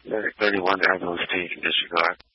Let anyone that has no esteem can disregard.